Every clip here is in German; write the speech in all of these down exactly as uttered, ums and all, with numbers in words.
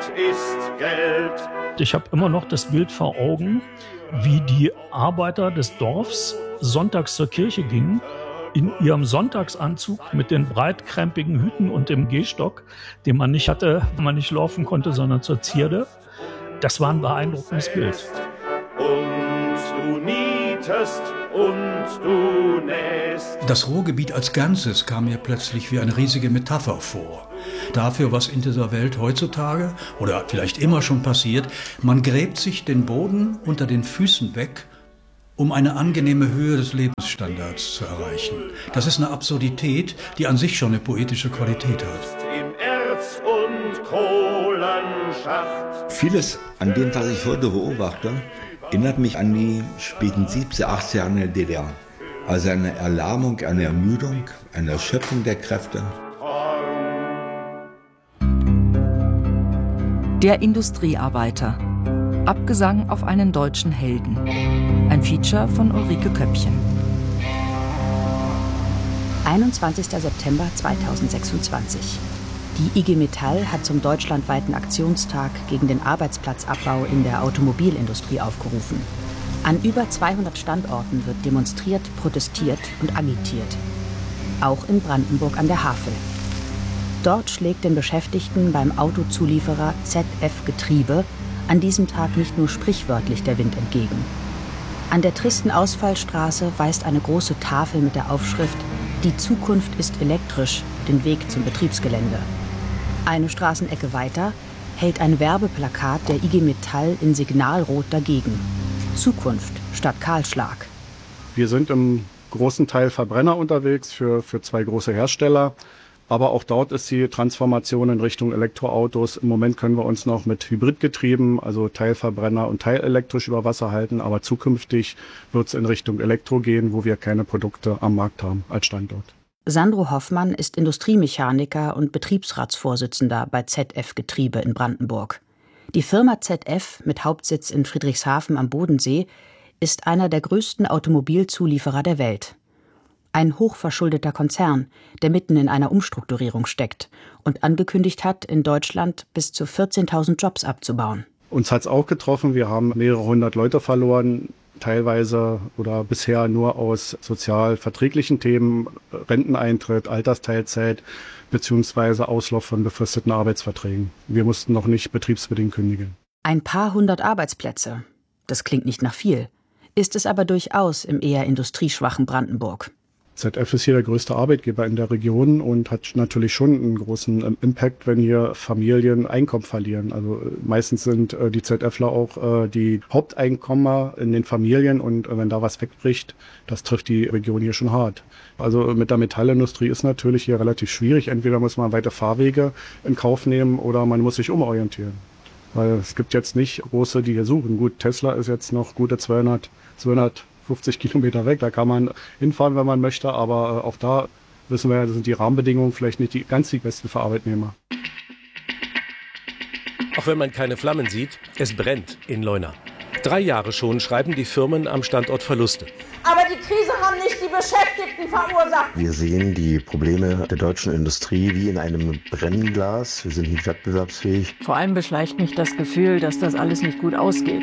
ist Geld. Ich habe immer noch das Bild vor Augen, wie die Arbeiter des Dorfs sonntags zur Kirche gingen, in ihrem Sonntagsanzug mit den breitkrempigen Hüten und dem Gehstock, den man nicht hatte, wenn man nicht laufen konnte, sondern zur Zierde. Das war ein beeindruckendes Bild. Und du nietest und du nähst. Das Ruhrgebiet als Ganzes kam mir plötzlich wie eine riesige Metapher vor. Dafür, was in dieser Welt heutzutage oder vielleicht immer schon passiert, man gräbt sich den Boden unter den Füßen weg, um eine angenehme Höhe des Lebensstandards zu erreichen. Das ist eine Absurdität, die an sich schon eine poetische Qualität hat. Im Erz- und Kohlenschacht. Vieles an dem, was ich heute beobachte, erinnert mich an die späten siebziger, achtziger Jahre in der D D R. Also eine Erlahmung, eine Ermüdung, eine Erschöpfung der Kräfte. Der Industriearbeiter. Abgesang auf einen deutschen Helden. Ein Feature von Ulrike Köppchen. einundzwanzigster September zweitausendsechsundzwanzig. Die I G Metall hat zum deutschlandweiten Aktionstag gegen den Arbeitsplatzabbau in der Automobilindustrie aufgerufen. An über zweihundert Standorten wird demonstriert, protestiert und agitiert. Auch in Brandenburg an der Havel. Dort schlägt den Beschäftigten beim Autozulieferer Z F Getriebe an diesem Tag nicht nur sprichwörtlich der Wind entgegen. An der tristen Ausfallstraße weist eine große Tafel mit der Aufschrift »Die Zukunft ist elektrisch« den Weg zum Betriebsgelände. Eine Straßenecke weiter hält ein Werbeplakat der I G Metall in Signalrot dagegen. Zukunft statt Kahlschlag. Wir sind im großen Teil Verbrenner unterwegs für, für zwei große Hersteller. Aber auch dort ist die Transformation in Richtung Elektroautos. Im Moment können wir uns noch mit Hybridgetrieben, also Teilverbrenner und teilelektrisch über Wasser halten. Aber zukünftig wird es in Richtung Elektro gehen, wo wir keine Produkte am Markt haben als Standort. Sandro Hoffmann ist Industriemechaniker und Betriebsratsvorsitzender bei Z F Getriebe in Brandenburg. Die Firma Z F mit Hauptsitz in Friedrichshafen am Bodensee ist einer der größten Automobilzulieferer der Welt. Ein hochverschuldeter Konzern, der mitten in einer Umstrukturierung steckt und angekündigt hat, in Deutschland bis zu vierzehntausend Jobs abzubauen. Uns hat es auch getroffen. Wir haben mehrere hundert Leute verloren, teilweise oder bisher nur aus sozial verträglichen Themen, Renteneintritt, Altersteilzeit beziehungsweise Auslauf von befristeten Arbeitsverträgen. Wir mussten noch nicht betriebsbedingt kündigen. Ein paar hundert Arbeitsplätze. Das klingt nicht nach viel, ist es aber durchaus im eher industrieschwachen Brandenburg. Z F ist hier der größte Arbeitgeber in der Region und hat natürlich schon einen großen Impact, wenn hier Familien Einkommen verlieren. Also meistens sind äh, die ZFler auch äh, die Haupteinkommer in den Familien und äh, wenn da was wegbricht, das trifft die Region hier schon hart. Also mit der Metallindustrie ist natürlich hier relativ schwierig. Entweder muss man weite Fahrwege in Kauf nehmen oder man muss sich umorientieren. Weil es gibt jetzt nicht große, die hier suchen. Gut, Tesla ist jetzt noch gute zweihundert, zweihundertfünfzig Kilometer weg. Da kann man hinfahren, wenn man möchte. Aber auch da wissen wir, sind die Rahmenbedingungen vielleicht nicht die, ganz die besten für Arbeitnehmer. Auch wenn man keine Flammen sieht, es brennt in Leuna. Drei Jahre schon schreiben die Firmen am Standort Verluste. Aber die Krise haben nicht die Beschäftigten verursacht. Wir sehen die Probleme der deutschen Industrie wie in einem Brennglas. Wir sind nicht wettbewerbsfähig. Vor allem beschleicht mich das Gefühl, dass das alles nicht gut ausgeht.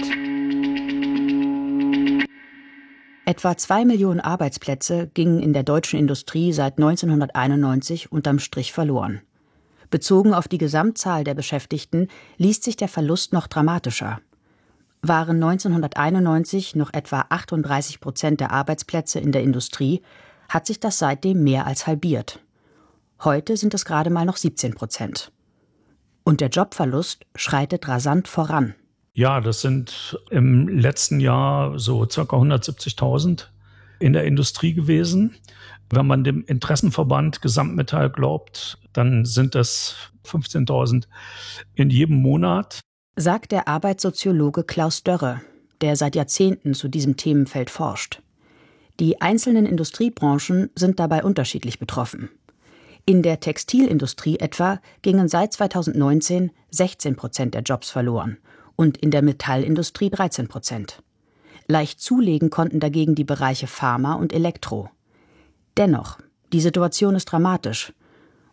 Etwa zwei Millionen Arbeitsplätze gingen in der deutschen Industrie seit neunzehnhunderteinundneunzig unterm Strich verloren. Bezogen auf die Gesamtzahl der Beschäftigten liest sich der Verlust noch dramatischer. Waren neunzehnhunderteinundneunzig noch etwa achtunddreißig Prozent der Arbeitsplätze in der Industrie, hat sich das seitdem mehr als halbiert. Heute sind es gerade mal noch siebzehn Prozent. Und der Jobverlust schreitet rasant voran. Ja, das sind im letzten Jahr so ca. hundertsiebzigtausend in der Industrie gewesen. Wenn man dem Interessenverband Gesamtmetall glaubt, dann sind das fünfzehntausend in jedem Monat. Sagt der Arbeitssoziologe Klaus Dörre, der seit Jahrzehnten zu diesem Themenfeld forscht. Die einzelnen Industriebranchen sind dabei unterschiedlich betroffen. In der Textilindustrie etwa gingen seit zweitausendneunzehn sechzehn Prozent der Jobs verloren und in der Metallindustrie dreizehn Prozent. Leicht zulegen konnten dagegen die Bereiche Pharma und Elektro. Dennoch, die Situation ist dramatisch.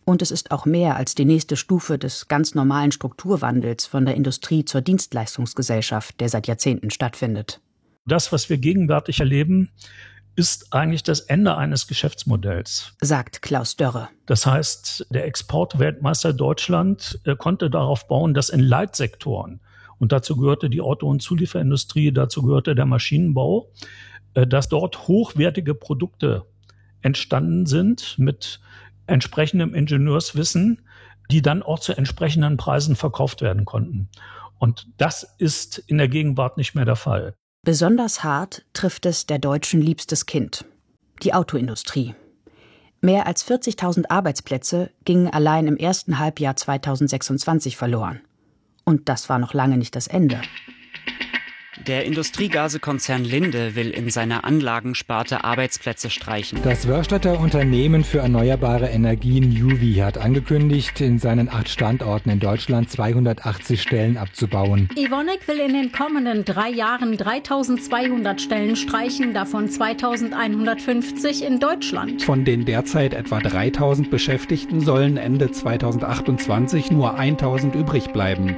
Und es ist auch mehr als die nächste Stufe des ganz normalen Strukturwandels von der Industrie zur Dienstleistungsgesellschaft, der seit Jahrzehnten stattfindet. Das, was wir gegenwärtig erleben, ist eigentlich das Ende eines Geschäftsmodells, sagt Klaus Dörre. Das heißt, der Exportweltmeister Deutschland äh, konnte darauf bauen, dass in Leitsektoren, und dazu gehörte die Auto- und Zulieferindustrie, dazu gehörte der Maschinenbau, äh, dass dort hochwertige Produkte entstanden sind mit entsprechendem Ingenieurswissen, die dann auch zu entsprechenden Preisen verkauft werden konnten. Und das ist in der Gegenwart nicht mehr der Fall. Besonders hart trifft es der Deutschen liebstes Kind, die Autoindustrie. Mehr als vierzigtausend Arbeitsplätze gingen allein im ersten Halbjahr zweitausendsechsundzwanzig verloren. Und das war noch lange nicht das Ende. Der Industriegasekonzern Linde will in seiner Anlagensparte Arbeitsplätze streichen. Das Wörstedter Unternehmen für erneuerbare Energien Juvi hat angekündigt, in seinen acht Standorten in Deutschland zweihundertachtzig Stellen abzubauen. Evonik will in den kommenden drei Jahren dreitausendzweihundert Stellen streichen, davon zweitausendeinhundertfünfzig in Deutschland. Von den derzeit etwa dreitausend Beschäftigten sollen Ende zweitausendachtundzwanzig nur tausend übrig bleiben.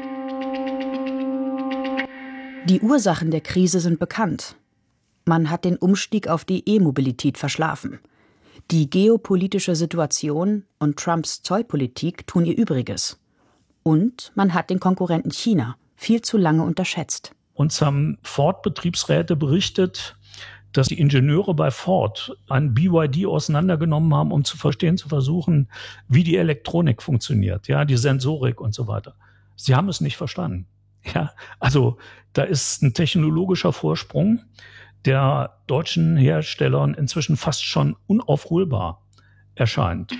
Die Ursachen der Krise sind bekannt. Man hat den Umstieg auf die E-Mobilität verschlafen. Die geopolitische Situation und Trumps Zollpolitik tun ihr Übriges. Und man hat den Konkurrenten China viel zu lange unterschätzt. Uns haben Ford-Betriebsräte berichtet, dass die Ingenieure bei Ford ein B Y D auseinandergenommen haben, um zu verstehen, zu versuchen, wie die Elektronik funktioniert, ja, die Sensorik und so weiter. Sie haben es nicht verstanden. Ja, also da ist ein technologischer Vorsprung der deutschen Herstellern inzwischen fast schon unaufholbar erscheint.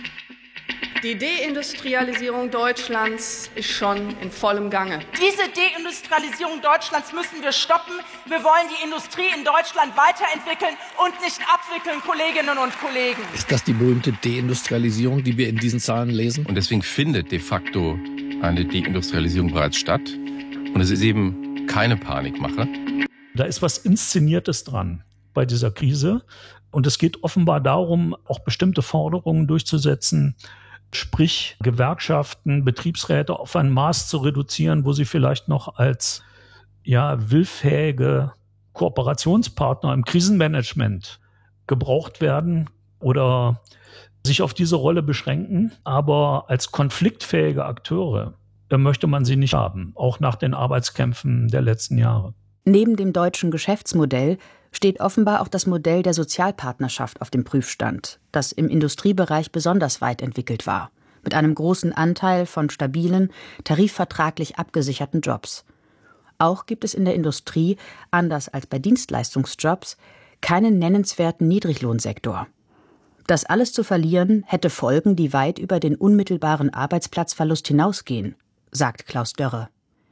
Die Deindustrialisierung Deutschlands ist schon in vollem Gange. Diese Deindustrialisierung Deutschlands müssen wir stoppen. Wir wollen die Industrie in Deutschland weiterentwickeln und nicht abwickeln, Kolleginnen und Kollegen. Ist das die berühmte Deindustrialisierung, die wir in diesen Zahlen lesen? Und deswegen findet de facto eine Deindustrialisierung bereits statt. Und es ist eben keine Panikmache. Da ist was Inszeniertes dran bei dieser Krise. Und es geht offenbar darum, auch bestimmte Forderungen durchzusetzen, sprich Gewerkschaften, Betriebsräte auf ein Maß zu reduzieren, wo sie vielleicht noch als ja, willfähige Kooperationspartner im Krisenmanagement gebraucht werden oder sich auf diese Rolle beschränken. Aber als konfliktfähige Akteure möchte man sie nicht haben, auch nach den Arbeitskämpfen der letzten Jahre. Neben dem deutschen Geschäftsmodell steht offenbar auch das Modell der Sozialpartnerschaft auf dem Prüfstand, das im Industriebereich besonders weit entwickelt war, mit einem großen Anteil von stabilen, tarifvertraglich abgesicherten Jobs. Auch gibt es in der Industrie, anders als bei Dienstleistungsjobs, keinen nennenswerten Niedriglohnsektor. Das alles zu verlieren, hätte Folgen, die weit über den unmittelbaren Arbeitsplatzverlust hinausgehen, sagt Klaus Dörre.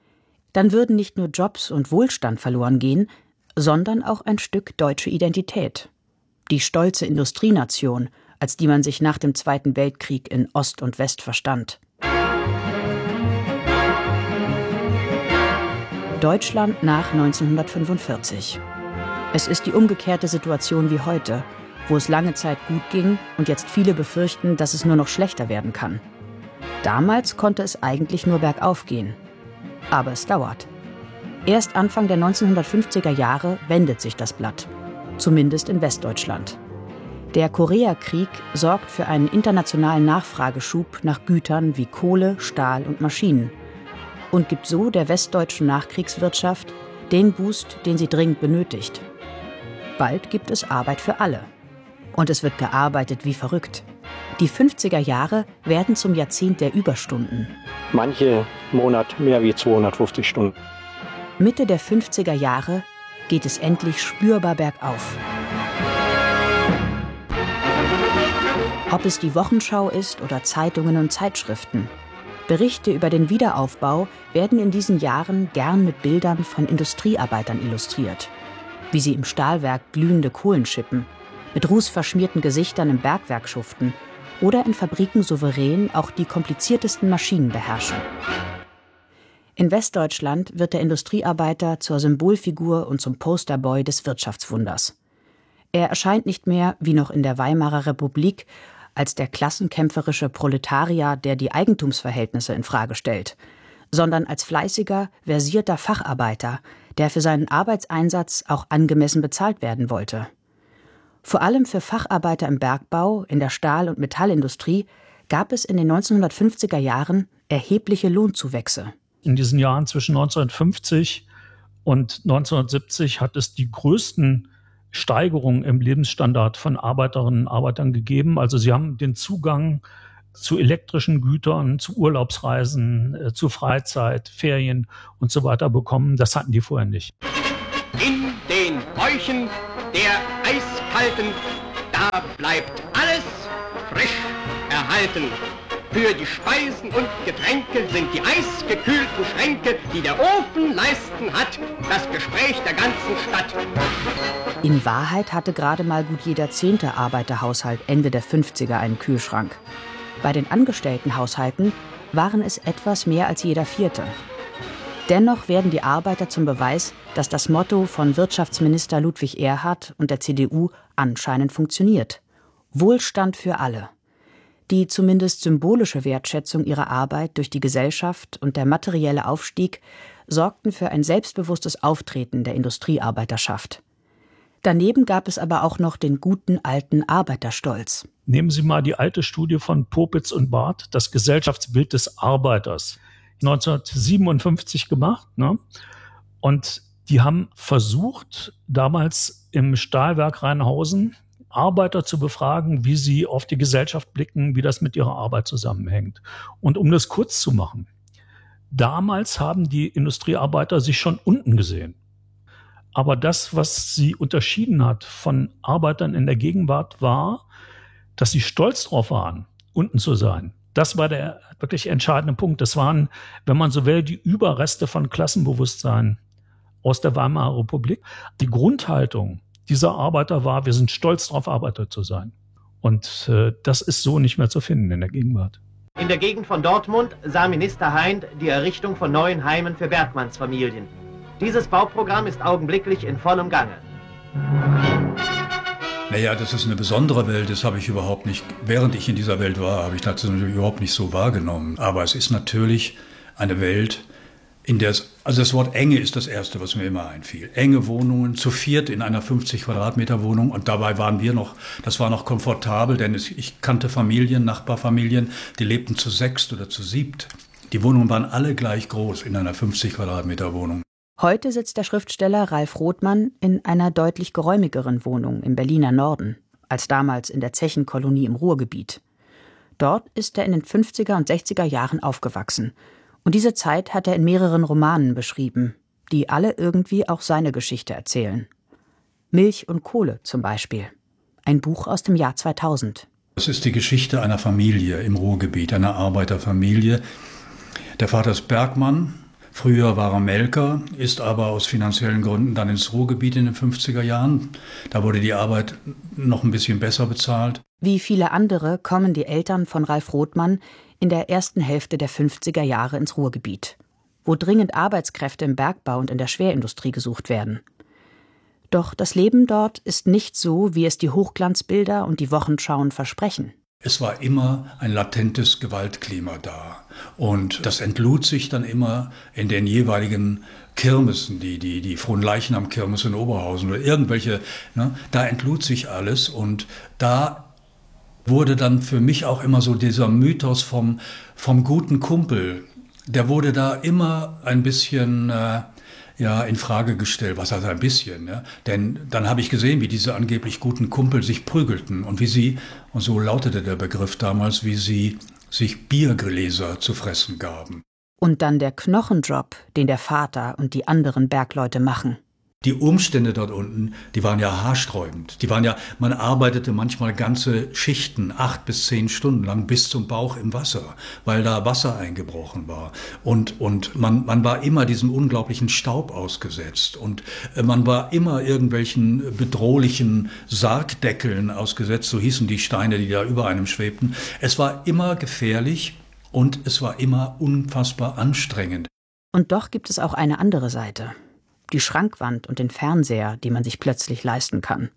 Dann würden nicht nur Jobs und Wohlstand verloren gehen, sondern auch ein Stück deutsche Identität. Die stolze Industrienation, als die man sich nach dem Zweiten Weltkrieg in Ost und West verstand. Deutschland nach neunzehnhundertfünfundvierzig. Es ist die umgekehrte Situation wie heute, wo es lange Zeit gut ging und jetzt viele befürchten, dass es nur noch schlechter werden kann. Damals konnte es eigentlich nur bergauf gehen. Aber es dauert. Erst Anfang der neunzehnhundertfünfziger Jahre wendet sich das Blatt. Zumindest in Westdeutschland. Der Koreakrieg sorgt für einen internationalen Nachfrageschub nach Gütern wie Kohle, Stahl und Maschinen und gibt so der westdeutschen Nachkriegswirtschaft den Boost, den sie dringend benötigt. Bald gibt es Arbeit für alle. Und es wird gearbeitet wie verrückt. Die fünfziger Jahre werden zum Jahrzehnt der Überstunden. Manche Monat mehr wie zweihundertfünfzig Stunden. Mitte der fünfziger Jahre geht es endlich spürbar bergauf. Ob es die Wochenschau ist oder Zeitungen und Zeitschriften. Berichte über den Wiederaufbau werden in diesen Jahren gern mit Bildern von Industriearbeitern illustriert. Wie sie im Stahlwerk glühende Kohlen schippen, mit rußverschmierten Gesichtern im Bergwerk schuften oder in Fabriken souverän auch die kompliziertesten Maschinen beherrschen. In Westdeutschland wird der Industriearbeiter zur Symbolfigur und zum Posterboy des Wirtschaftswunders. Er erscheint nicht mehr, wie noch in der Weimarer Republik, als der klassenkämpferische Proletarier, der die Eigentumsverhältnisse in Frage stellt, sondern als fleißiger, versierter Facharbeiter, der für seinen Arbeitseinsatz auch angemessen bezahlt werden wollte. Vor allem für Facharbeiter im Bergbau, in der Stahl- und Metallindustrie gab es in den neunzehnhundertfünfziger Jahren erhebliche Lohnzuwächse. In diesen Jahren zwischen neunzehnhundertfünfzig und neunzehnhundertsiebzig hat es die größten Steigerungen im Lebensstandard von Arbeiterinnen und Arbeitern gegeben. Also sie haben den Zugang zu elektrischen Gütern, zu Urlaubsreisen, äh, zu Freizeit, Ferien und so weiter bekommen. Das hatten die vorher nicht. In den Bäuchen der Eiskalten, da bleibt alles frisch erhalten. Für die Speisen und Getränke sind die eisgekühlten Schränke, die der Ofen leisten hat, das Gespräch der ganzen Stadt. In Wahrheit hatte gerade mal gut jeder zehnte Arbeiterhaushalt Ende der fünfziger einen Kühlschrank. Bei den Angestelltenhaushalten waren es etwas mehr als jeder vierte. Dennoch werden die Arbeiter zum Beweis, dass das Motto von Wirtschaftsminister Ludwig Erhard und der C D U anscheinend funktioniert. Wohlstand für alle. Die zumindest symbolische Wertschätzung ihrer Arbeit durch die Gesellschaft und der materielle Aufstieg sorgten für ein selbstbewusstes Auftreten der Industriearbeiterschaft. Daneben gab es aber auch noch den guten alten Arbeiterstolz. Nehmen Sie mal die alte Studie von Popitz und Barth, das Gesellschaftsbild des Arbeiters, neunzehnhundertsiebenundfünfzig gemacht. Ne? Und die haben versucht, damals im Stahlwerk Rheinhausen Arbeiter zu befragen, wie sie auf die Gesellschaft blicken, wie das mit ihrer Arbeit zusammenhängt. Und um das kurz zu machen, damals haben die Industriearbeiter sich schon unten gesehen. Aber das, was sie unterschieden hat von Arbeitern in der Gegenwart, war, dass sie stolz drauf waren, unten zu sein. Das war der wirklich entscheidende Punkt. Das waren, wenn man so will, die Überreste von Klassenbewusstsein aus der Weimarer Republik. Die Grundhaltung dieser Arbeiter war, wir sind stolz darauf, Arbeiter zu sein. Und äh, das ist so nicht mehr zu finden in der Gegenwart. In der Gegend von Dortmund sah Minister Heynt die Errichtung von neuen Heimen für Bergmannsfamilien. Dieses Bauprogramm ist augenblicklich in vollem Gange. Naja, das ist eine besondere Welt, das habe ich überhaupt nicht, während ich in dieser Welt war, habe ich das natürlich überhaupt nicht so wahrgenommen. Aber es ist natürlich eine Welt, in der es, also das Wort Enge ist das Erste, was mir immer einfiel. Enge Wohnungen, zu viert in einer fünfzig Quadratmeter Wohnung und dabei waren wir noch, das war noch komfortabel, denn es, ich kannte Familien, Nachbarfamilien, die lebten zu sechst oder zu siebt. Die Wohnungen waren alle gleich groß in einer fünfzig Quadratmeter Wohnung. Heute sitzt der Schriftsteller Ralf Rothmann in einer deutlich geräumigeren Wohnung im Berliner Norden, als damals in der Zechenkolonie im Ruhrgebiet. Dort ist er in den fünfziger und sechziger Jahren aufgewachsen. Und diese Zeit hat er in mehreren Romanen beschrieben, die alle irgendwie auch seine Geschichte erzählen. Milch und Kohle zum Beispiel. Ein Buch aus dem Jahr zweitausend. Das ist die Geschichte einer Familie im Ruhrgebiet, einer Arbeiterfamilie. Der Vater ist Bergmann. Früher war er Melker, ist aber aus finanziellen Gründen dann ins Ruhrgebiet in den fünfziger Jahren. Da wurde die Arbeit noch ein bisschen besser bezahlt. Wie viele andere kommen die Eltern von Ralf Rothmann in der ersten Hälfte der fünfziger Jahre ins Ruhrgebiet, wo dringend Arbeitskräfte im Bergbau und in der Schwerindustrie gesucht werden. Doch das Leben dort ist nicht so, wie es die Hochglanzbilder und die Wochenschauen versprechen. Es war immer ein latentes Gewaltklima da. Und das entlud sich dann immer in den jeweiligen Kirmessen, die, die, die Fronleichnam-Kirmes in Oberhausen oder irgendwelche, ne, da entlud sich alles. Und da wurde dann für mich auch immer so dieser Mythos vom, vom guten Kumpel, der wurde da immer ein bisschen äh, ja, in Frage gestellt, was heißt ein bisschen. Ja? Denn dann habe ich gesehen, wie diese angeblich guten Kumpel sich prügelten und wie sie, und so lautete der Begriff damals, wie sie sich Biergläser zu fressen gaben. Und dann der Knochenjob, den der Vater und die anderen Bergleute machen. Die Umstände dort unten, die waren ja haarsträubend. Die waren ja, man arbeitete manchmal ganze Schichten, acht bis zehn Stunden lang bis zum Bauch im Wasser, weil da Wasser eingebrochen war. Und, und man, man war immer diesem unglaublichen Staub ausgesetzt. Und man war immer irgendwelchen bedrohlichen Sargdeckeln ausgesetzt, so hießen die Steine, die da über einem schwebten. Es war immer gefährlich und es war immer unfassbar anstrengend. Und doch gibt es auch eine andere Seite. Die Schrankwand und den Fernseher, die man sich plötzlich leisten kann.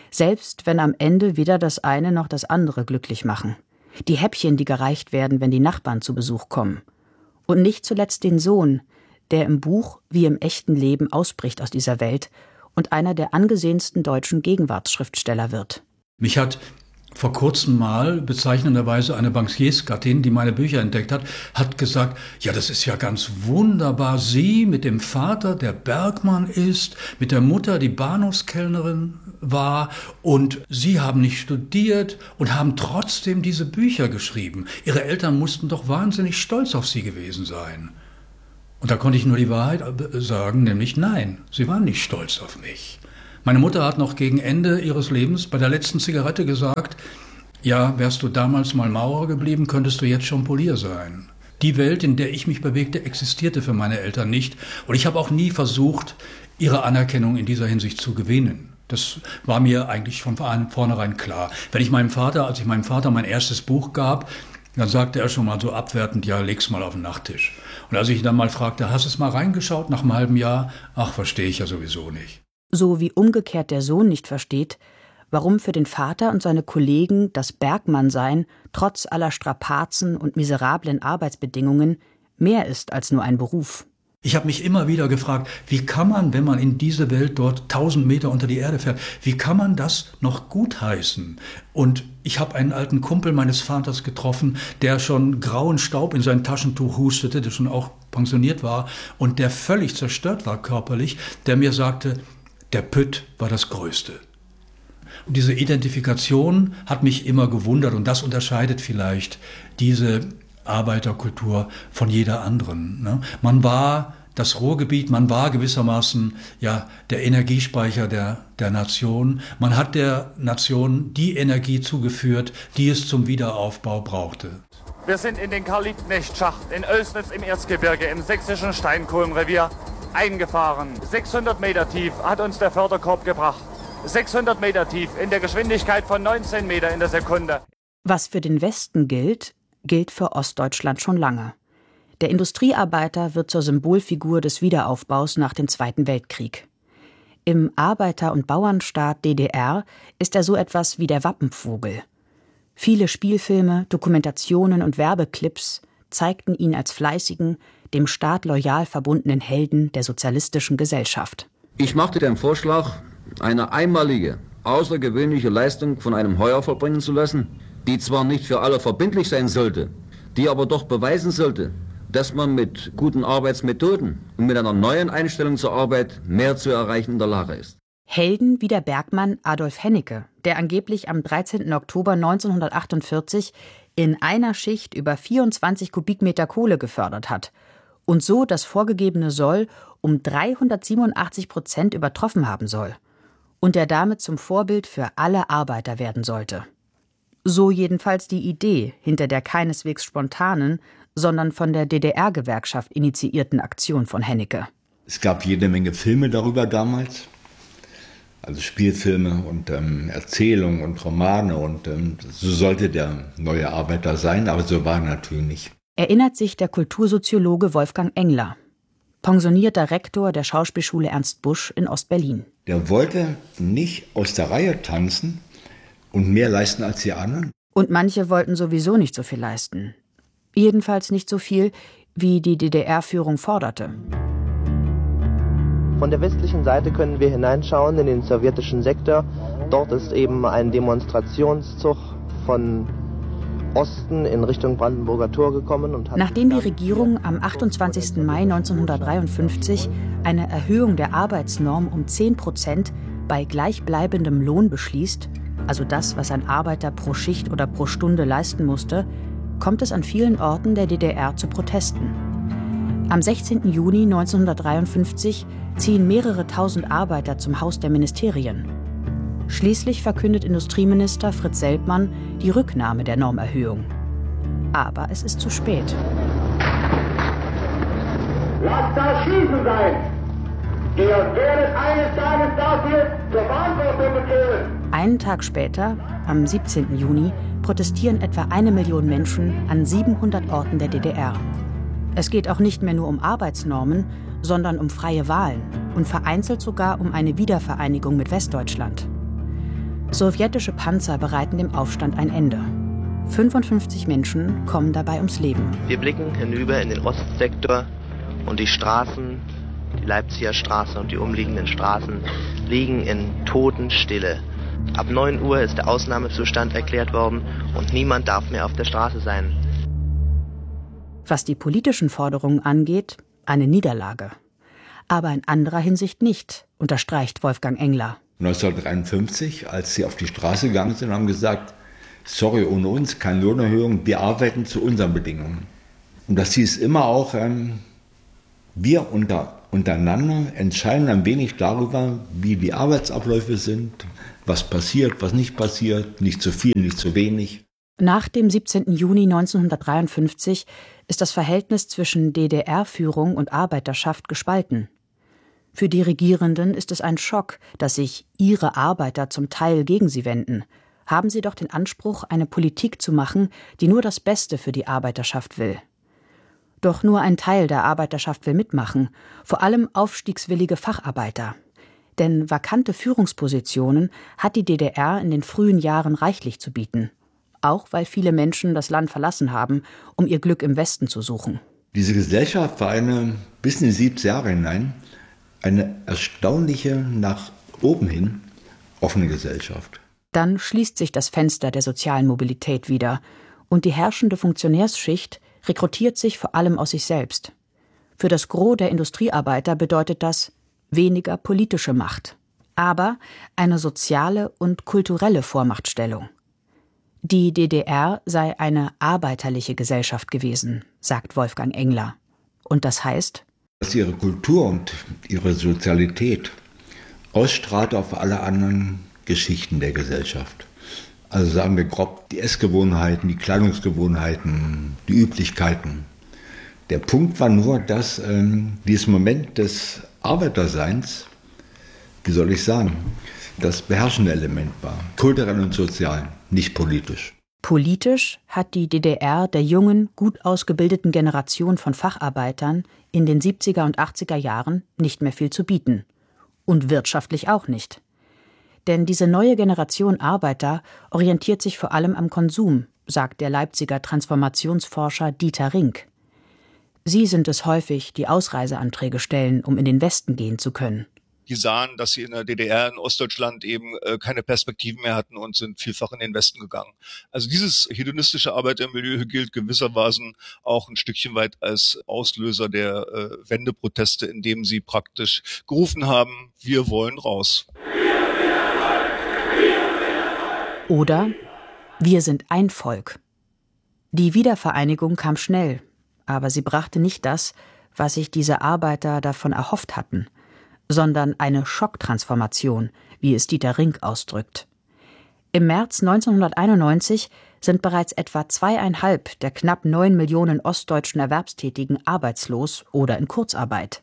Selbst wenn am Ende weder das eine noch das andere glücklich machen. Die Häppchen, die gereicht werden, wenn die Nachbarn zu Besuch kommen. Und nicht zuletzt den Sohn, der im Buch wie im echten Leben ausbricht aus dieser Welt und einer der angesehensten deutschen Gegenwartsschriftsteller wird. Mich hat vor kurzem mal bezeichnenderweise eine Bankiersgattin, die meine Bücher entdeckt hat, hat gesagt, ja, das ist ja ganz wunderbar. Sie mit dem Vater, der Bergmann ist, mit der Mutter, die Bahnhofskellnerin war, und Sie haben nicht studiert und haben trotzdem diese Bücher geschrieben. Ihre Eltern mussten doch wahnsinnig stolz auf Sie gewesen sein. Und da konnte ich nur die Wahrheit sagen, nämlich nein, sie waren nicht stolz auf mich. Meine Mutter hat noch gegen Ende ihres Lebens bei der letzten Zigarette gesagt, ja, wärst du damals mal Maurer geblieben, könntest du jetzt schon Polier sein. Die Welt, in der ich mich bewegte, existierte für meine Eltern nicht. Und ich habe auch nie versucht, ihre Anerkennung in dieser Hinsicht zu gewinnen. Das war mir eigentlich von vornherein klar. Wenn ich meinem Vater, als ich meinem Vater mein erstes Buch gab, dann sagte er schon mal so abwertend, ja, leg's mal auf den Nachttisch. Und als ich ihn dann mal fragte, hast du es mal reingeschaut nach einem halben Jahr? Ach, verstehe ich ja sowieso nicht. So wie umgekehrt der Sohn nicht versteht, warum für den Vater und seine Kollegen das Bergmannsein trotz aller Strapazen und miserablen Arbeitsbedingungen mehr ist als nur ein Beruf. Ich habe mich immer wieder gefragt, wie kann man, wenn man in diese Welt dort tausend Meter unter die Erde fährt, wie kann man das noch gutheißen? Und ich habe einen alten Kumpel meines Vaters getroffen, der schon grauen Staub in sein Taschentuch hustete, der schon auch pensioniert war und der völlig zerstört war körperlich, der mir sagte, der Pütt war das Größte. Und diese Identifikation hat mich immer gewundert und das unterscheidet vielleicht diese Arbeiterkultur von jeder anderen. Ne? Man war das Ruhrgebiet, man war gewissermaßen ja der Energiespeicher der, der Nation. Man hat der Nation die Energie zugeführt, die es zum Wiederaufbau brauchte. Wir sind in den Karl-Liebknecht-Schacht in Oelsnitz im Erzgebirge im sächsischen Steinkohlenrevier eingefahren. sechshundert Meter tief hat uns der Förderkorb gebracht. sechshundert Meter tief in der Geschwindigkeit von neunzehn Meter in der Sekunde. Was für den Westen gilt, gilt für Ostdeutschland schon lange. Der Industriearbeiter wird zur Symbolfigur des Wiederaufbaus nach dem Zweiten Weltkrieg. Im Arbeiter- und Bauernstaat D D R ist er so etwas wie der Wappenvogel. Viele Spielfilme, Dokumentationen und Werbeclips zeigten ihn als fleißigen, dem Staat loyal verbundenen Helden der sozialistischen Gesellschaft. Ich machte den Vorschlag, eine einmalige, außergewöhnliche Leistung von einem Heuer vollbringen zu lassen, die zwar nicht für alle verbindlich sein sollte, die aber doch beweisen sollte, dass man mit guten Arbeitsmethoden und mit einer neuen Einstellung zur Arbeit mehr zu erreichen in der Lage ist. Helden wie der Bergmann Adolf Hennecke, der angeblich am dreizehnten Oktober neunzehnhundertachtundvierzig in einer Schicht über vierundzwanzig Kubikmeter Kohle gefördert hat und so das vorgegebene Soll um dreihundertsiebenundachtzig Prozent übertroffen haben soll und der damit zum Vorbild für alle Arbeiter werden sollte. So jedenfalls die Idee hinter der keineswegs spontanen, sondern von der D D R-Gewerkschaft initiierten Aktion von Hennecke. Es gab jede Menge Filme darüber damals, also Spielfilme und ähm, Erzählungen und Romane und ähm, so sollte der neue Arbeiter sein, aber so war er natürlich nicht. Erinnert sich der Kultursoziologe Wolfgang Engler, pensionierter Rektor der Schauspielschule Ernst Busch in Ostberlin. Der wollte nicht aus der Reihe tanzen und mehr leisten als die anderen. Und manche wollten sowieso nicht so viel leisten. Jedenfalls nicht so viel, wie die D D R-Führung forderte. Von der westlichen Seite können wir hineinschauen in den sowjetischen Sektor. Dort ist eben ein Demonstrationszug von Osten in Richtung Brandenburger Tor gekommen. Und hat Nachdem die Regierung am achtundzwanzigsten Mai neunzehnhundertdreiundfünfzig eine Erhöhung der Arbeitsnorm um zehn Prozent bei gleichbleibendem Lohn beschließt, also das, was ein Arbeiter pro Schicht oder pro Stunde leisten musste, kommt es an vielen Orten der D D R zu Protesten. Am sechzehnten Juni neunzehnhundertdreiundfünfzig ziehen mehrere tausend Arbeiter zum Haus der Ministerien. Schließlich verkündet Industrieminister Fritz Selbmann die Rücknahme der Normerhöhung. Aber es ist zu spät. Lasst das Schießen sein! Ihr werdet eines Tages dafür zur Verantwortung bekehren! Einen Tag später, am siebzehnten Juni, protestieren etwa eine Million Menschen an siebenhundert Orten der D D R. Es geht auch nicht mehr nur um Arbeitsnormen, sondern um freie Wahlen und vereinzelt sogar um eine Wiedervereinigung mit Westdeutschland. Sowjetische Panzer bereiten dem Aufstand ein Ende. fünfundfünfzig Menschen kommen dabei ums Leben. Wir blicken hinüber in den Ostsektor und die Straßen, die Leipziger Straße und die umliegenden Straßen, liegen in Totenstille. Ab neun Uhr ist der Ausnahmezustand erklärt worden und niemand darf mehr auf der Straße sein. Was die politischen Forderungen angeht, eine Niederlage. Aber in anderer Hinsicht nicht, unterstreicht Wolfgang Engler. neunzehnhundertdreiundfünfzig, als sie auf die Straße gegangen sind, haben gesagt, sorry, ohne uns keine Lohnerhöhung, wir arbeiten zu unseren Bedingungen. Und das hieß immer auch, ähm, wir unter, untereinander entscheiden ein wenig darüber, wie die Arbeitsabläufe sind, was passiert, was nicht passiert, nicht zu viel, nicht zu wenig. Nach dem siebzehnten Juni neunzehnhundertdreiundfünfzig ist das Verhältnis zwischen D D R-Führung und Arbeiterschaft gespalten. Für die Regierenden ist es ein Schock, dass sich ihre Arbeiter zum Teil gegen sie wenden. Haben sie doch den Anspruch, eine Politik zu machen, die nur das Beste für die Arbeiterschaft will. Doch nur ein Teil der Arbeiterschaft will mitmachen, vor allem aufstiegswillige Facharbeiter. Denn vakante Führungspositionen hat die D D R in den frühen Jahren reichlich zu bieten. Auch weil viele Menschen das Land verlassen haben, um ihr Glück im Westen zu suchen. Diese Gesellschaft war eine, bis in die siebziger Jahre hinein, eine erstaunliche, nach oben hin offene Gesellschaft. Dann schließt sich das Fenster der sozialen Mobilität wieder und die herrschende Funktionärsschicht rekrutiert sich vor allem aus sich selbst. Für das Gros der Industriearbeiter bedeutet das weniger politische Macht, aber eine soziale und kulturelle Vormachtstellung. Die D D R sei eine arbeiterliche Gesellschaft gewesen, sagt Wolfgang Engler. Und das heißt, dass ihre Kultur und ihre Sozialität ausstrahlt auf alle anderen Geschichten der Gesellschaft. Also sagen wir grob die Essgewohnheiten, die Kleidungsgewohnheiten, die Üblichkeiten. Der Punkt war nur, dass ähm, dieses Moment des Arbeiterseins, wie soll ich sagen, das beherrschende Element war, kulturell und sozial, nicht politisch. Politisch hat die D D R der jungen, gut ausgebildeten Generation von Facharbeitern in den siebziger und achtziger Jahren nicht mehr viel zu bieten. Und wirtschaftlich auch nicht. Denn diese neue Generation Arbeiter orientiert sich vor allem am Konsum, sagt der Leipziger Transformationsforscher Dieter Rink. Sie sind es häufig, die Ausreiseanträge stellen, um in den Westen gehen zu können. Die sahen, dass sie in der D D R, in Ostdeutschland eben äh, keine Perspektiven mehr hatten und sind vielfach in den Westen gegangen. Also dieses hedonistische Arbeitermilieu gilt gewissermaßen auch ein Stückchen weit als Auslöser der äh, Wendeproteste, indem sie praktisch gerufen haben, wir wollen raus. Oder wir sind ein Volk. Die Wiedervereinigung kam schnell, aber sie brachte nicht das, was sich diese Arbeiter davon erhofft hatten, sondern eine Schocktransformation, wie es Dieter Rink ausdrückt. Im März neunzehnhunderteinundneunzig sind bereits etwa zweieinhalb der knapp neun Millionen ostdeutschen Erwerbstätigen arbeitslos oder in Kurzarbeit.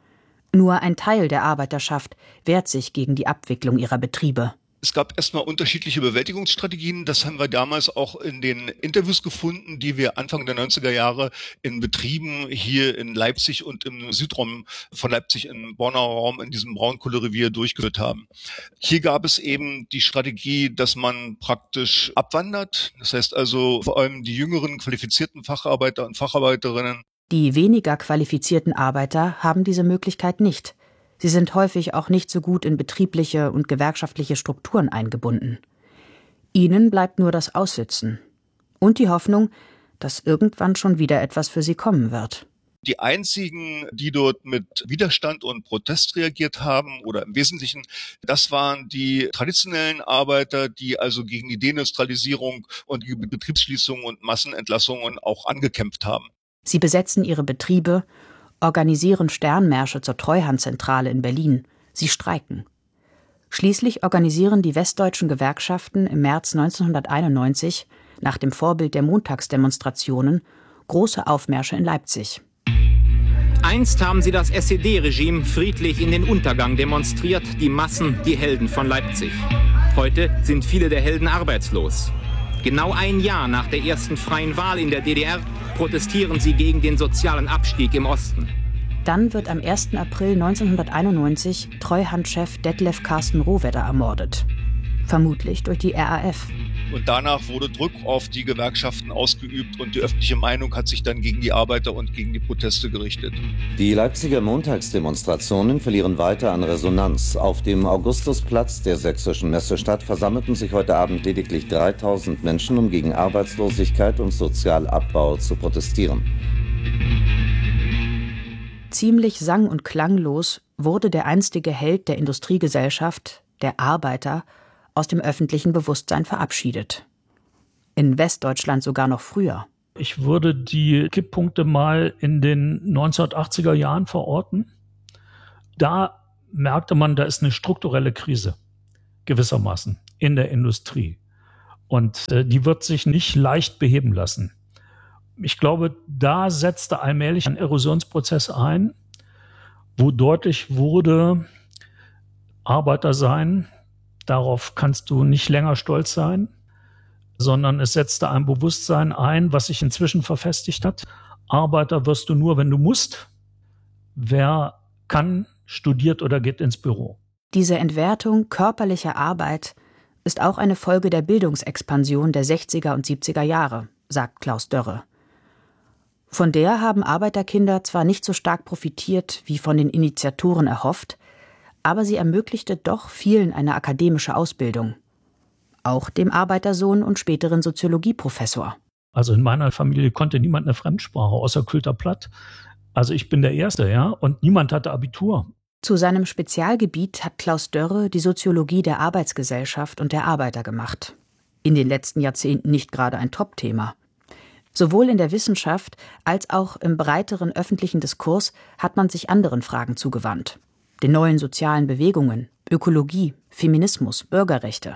Nur ein Teil der Arbeiterschaft wehrt sich gegen die Abwicklung ihrer Betriebe. Es gab erstmal unterschiedliche Bewältigungsstrategien. Das haben wir damals auch in den Interviews gefunden, die wir Anfang der neunziger Jahre in Betrieben hier in Leipzig und im Südraum von Leipzig im Bonner Raum in diesem Braunkohlerevier durchgeführt haben. Hier gab es eben die Strategie, dass man praktisch abwandert. Das heißt also vor allem die jüngeren qualifizierten Facharbeiter und Facharbeiterinnen. Die weniger qualifizierten Arbeiter haben diese Möglichkeit nicht. Sie sind häufig auch nicht so gut in betriebliche und gewerkschaftliche Strukturen eingebunden. Ihnen bleibt nur das Aussitzen und die Hoffnung, dass irgendwann schon wieder etwas für sie kommen wird. Die einzigen, die dort mit Widerstand und Protest reagiert haben, oder im Wesentlichen, das waren die traditionellen Arbeiter, die also gegen die Deindustrialisierung und die Betriebsschließungen und Massenentlassungen auch angekämpft haben. Sie besetzen ihre Betriebe, organisieren Sternmärsche zur Treuhandzentrale in Berlin. Sie streiken. Schließlich organisieren die westdeutschen Gewerkschaften im März neunzehnhunderteinundneunzig, nach dem Vorbild der Montagsdemonstrationen, große Aufmärsche in Leipzig. Einst haben sie das S E D-Regime friedlich in den Untergang demonstriert, die Massen, die Helden von Leipzig. Heute sind viele der Helden arbeitslos. Genau ein Jahr nach der ersten freien Wahl in der D D R protestieren sie gegen den sozialen Abstieg im Osten. Dann wird am ersten April neunzehnhunderteinundneunzig Treuhandchef Detlef Carsten Rohwedder ermordet. Vermutlich durch die R A F. Und danach wurde Druck auf die Gewerkschaften ausgeübt und die öffentliche Meinung hat sich dann gegen die Arbeiter und gegen die Proteste gerichtet. Die Leipziger Montagsdemonstrationen verlieren weiter an Resonanz. Auf dem Augustusplatz der sächsischen Messestadt versammelten sich heute Abend lediglich dreitausend Menschen, um gegen Arbeitslosigkeit und Sozialabbau zu protestieren. Ziemlich sang- und klanglos wurde der einstige Held der Industriegesellschaft, der Arbeiter, aus dem öffentlichen Bewusstsein verabschiedet. In Westdeutschland sogar noch früher. Ich würde die Kipppunkte mal in den neunzehnhundertachtziger Jahren verorten. Da merkte man, da ist eine strukturelle Krise, gewissermaßen, in der Industrie. Und äh, die wird sich nicht leicht beheben lassen. Ich glaube, da setzte allmählich ein Erosionsprozess ein, wo deutlich wurde, Arbeiter sein, darauf kannst du nicht länger stolz sein, sondern es setzte ein Bewusstsein ein, was sich inzwischen verfestigt hat. Arbeiter wirst du nur, wenn du musst. Wer kann, studiert oder geht ins Büro. Diese Entwertung körperlicher Arbeit ist auch eine Folge der Bildungsexpansion der sechziger und siebziger Jahre, sagt Klaus Dörre. Von der haben Arbeiterkinder zwar nicht so stark profitiert, wie von den Initiatoren erhofft, aber sie ermöglichte doch vielen eine akademische Ausbildung. Auch dem Arbeitersohn und späteren Soziologieprofessor. Also in meiner Familie konnte niemand eine Fremdsprache, außer Külter Platt. Also ich bin der Erste, ja, und niemand hatte Abitur. Zu seinem Spezialgebiet hat Klaus Dörre die Soziologie der Arbeitsgesellschaft und der Arbeiter gemacht. In den letzten Jahrzehnten nicht gerade ein Top-Thema. Sowohl in der Wissenschaft als auch im breiteren öffentlichen Diskurs hat man sich anderen Fragen zugewandt. Den neuen sozialen Bewegungen, Ökologie, Feminismus, Bürgerrechte.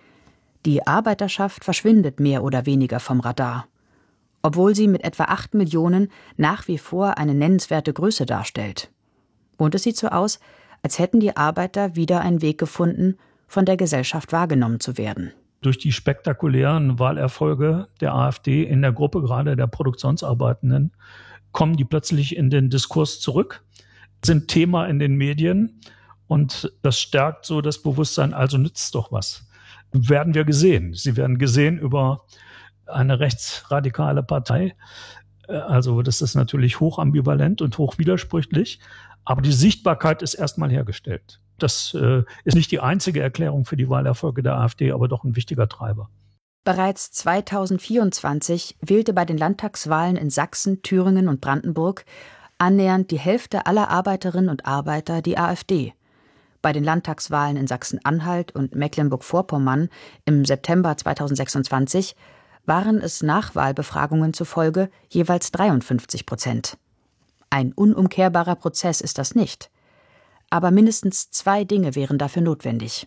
Die Arbeiterschaft verschwindet mehr oder weniger vom Radar, obwohl sie mit etwa acht Millionen nach wie vor eine nennenswerte Größe darstellt. Und es sieht so aus, als hätten die Arbeiter wieder einen Weg gefunden, von der Gesellschaft wahrgenommen zu werden. Durch die spektakulären Wahlerfolge der AfD in der Gruppe gerade der Produktionsarbeitenden kommen die plötzlich in den Diskurs zurück, sind Thema in den Medien und das stärkt so das Bewusstsein, also nützt doch was. Werden wir gesehen. Sie werden gesehen über eine rechtsradikale Partei. Also das ist natürlich hochambivalent und hochwidersprüchlich, aber die Sichtbarkeit ist erstmal hergestellt. Das äh, ist nicht die einzige Erklärung für die Wahlerfolge der AfD, aber doch ein wichtiger Treiber. Bereits zweitausendvierundzwanzig wählte bei den Landtagswahlen in Sachsen, Thüringen und Brandenburg annähernd die Hälfte aller Arbeiterinnen und Arbeiter die AfD. Bei den Landtagswahlen in Sachsen-Anhalt und Mecklenburg-Vorpommern im September zweitausendsechsundzwanzig waren es Nachwahlbefragungen zufolge jeweils dreiundfünfzig Prozent. Ein unumkehrbarer Prozess ist das nicht. Aber mindestens zwei Dinge wären dafür notwendig.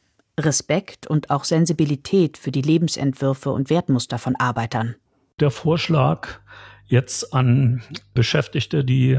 Respekt und auch Sensibilität für die Lebensentwürfe und Wertmuster von Arbeitern. Der Vorschlag jetzt an Beschäftigte, die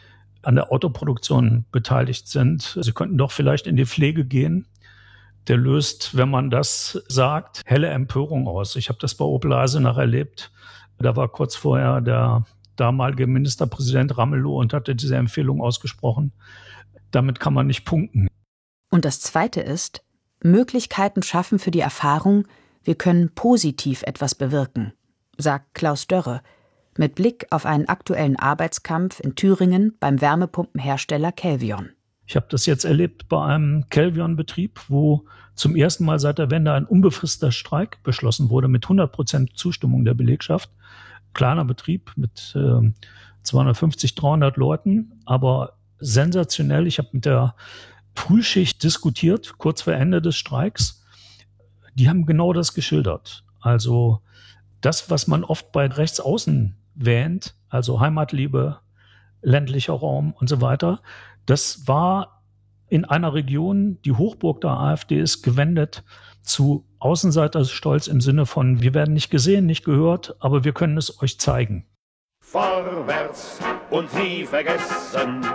an der Autoproduktion beteiligt sind, sie könnten doch vielleicht in die Pflege gehen, der löst, wenn man das sagt, helle Empörung aus. Ich habe das bei Opel Eisenach erlebt. Da war kurz vorher der damalige Ministerpräsident Ramelow und hatte diese Empfehlung ausgesprochen. Damit kann man nicht punkten. Und das Zweite ist, Möglichkeiten schaffen für die Erfahrung, wir können positiv etwas bewirken, sagt Klaus Dörre, mit Blick auf einen aktuellen Arbeitskampf in Thüringen beim Wärmepumpenhersteller Kelvion. Ich habe das jetzt erlebt bei einem Kelvion-Betrieb, wo zum ersten Mal seit der Wende ein unbefristeter Streik beschlossen wurde mit hundert Prozent Zustimmung der Belegschaft. Kleiner Betrieb mit äh, zweihundertfünfzig, dreihundert Leuten, aber sensationell. Ich habe mit der Frühschicht diskutiert, kurz vor Ende des Streiks. Die haben genau das geschildert. Also das, was man oft bei Rechtsaußen wähnt, also Heimatliebe, ländlicher Raum und so weiter, das war in einer Region, die Hochburg der AfD ist, gewendet zu Außenseiterstolz im Sinne von, wir werden nicht gesehen, nicht gehört, aber wir können es euch zeigen. Vorwärts und nie vergessen.